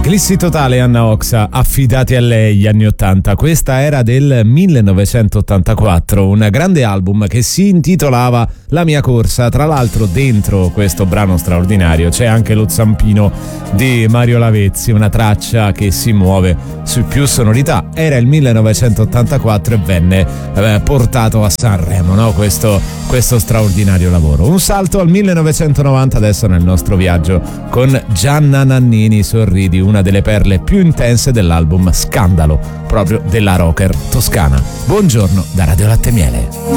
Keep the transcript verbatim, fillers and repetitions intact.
Glissi totale, Anna Oxa, affidati a lei, gli anni ottanta. Questa era del millenovecentottantaquattro, un grande album che si intitolava La mia corsa. Tra l'altro dentro questo brano straordinario c'è anche lo zampino di Mario Lavezzi, una traccia che si muove su più sonorità. Era il millenovecentottantaquattro e venne eh, portato a Sanremo, no? questo, questo straordinario lavoro. Un salto al millenovecentonovanta adesso nel nostro viaggio con Gianna Nannini, Sorridi, una delle perle più intense dell'album Scandalo, proprio della rocker toscana. Buongiorno da Radio Latte Miele.